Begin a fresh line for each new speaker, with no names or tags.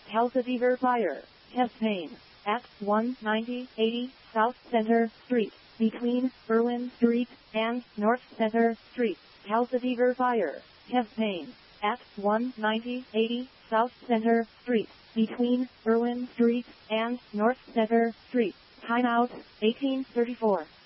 Calcifer Fire Campaign at 19080 South Center Street, between Irwin Street and North Center Street. Calcifer Fire Campaign at 19080 South Center Street, between Irwin Street and North Center Street. Timeout 1834.